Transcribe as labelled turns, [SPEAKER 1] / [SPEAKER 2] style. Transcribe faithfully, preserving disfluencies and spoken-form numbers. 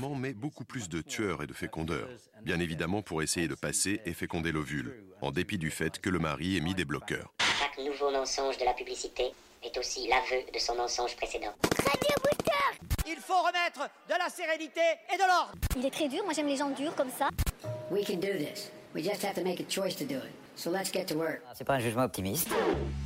[SPEAKER 1] maman met beaucoup plus de tueurs et de fécondeurs, bien évidemment pour essayer de passer et féconder l'ovule, en dépit du fait que le mari ait mis des bloqueurs.
[SPEAKER 2] Chaque nouveau mensonge de la publicité est aussi l'aveu de son mensonge précédent.
[SPEAKER 3] Radio Booster!
[SPEAKER 4] Il faut remettre de la sérénité et de l'ordre.
[SPEAKER 3] Il est très dur, moi j'aime les gens durs comme ça.
[SPEAKER 5] We can do this. We just have to make a choice to do it. So let's get to work.
[SPEAKER 6] C'est pas un jugement optimiste.